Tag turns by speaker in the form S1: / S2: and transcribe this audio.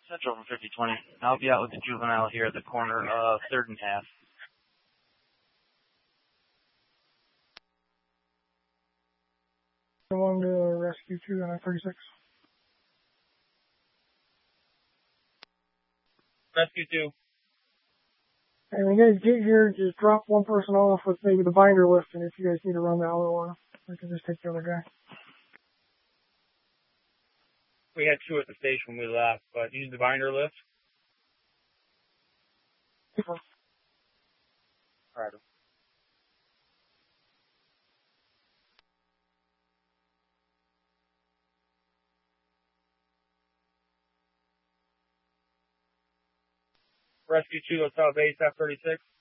S1: Central from 5020. I'll be out with the juvenile here at the corner of 3rd and Half.
S2: Along to Rescue 2 on I-36.
S3: Rescue 2.
S2: And when you guys get here, just drop one person off with maybe the binder lift, and if you guys need to run the other one, we can just take the other guy.
S3: We had 2 at the station when we left, but use the binder lift.
S2: All
S3: right. Rescue 2, let's have base F-36.